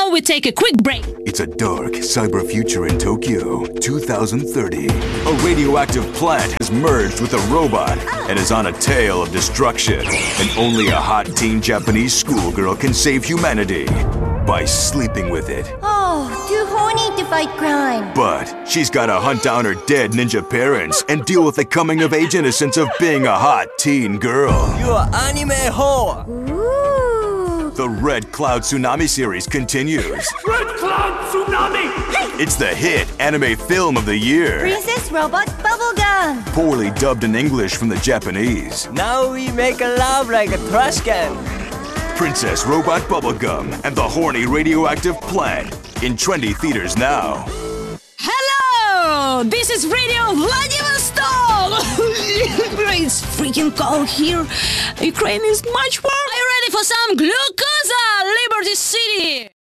now we take a quick break. It's a dark cyber future in Tokyo, 2030. A radioactive plant has merged with a robot and is on a tale of destruction. And only a hot teen Japanese schoolgirl can save humanity by sleeping with it. Oh, too horny to fight crime. But she's gotta hunt down her dead ninja parents and deal with the coming-of-age innocence of being a hot teen girl. You're anime whore. Ooh. The Red Cloud Tsunami series continues. Red Cloud Tsunami! It's the hit anime film of the year. Princess Robot Bubblegum. Poorly dubbed in English from the Japanese. Now we make love like a trash can. Princess Robot Bubblegum and the horny radioactive plant in trendy theaters now. Hello! This is Radio Vladivostok! It's freaking cold here. Ukraine is much warmer. Are you ready for some glucose? Liberty City!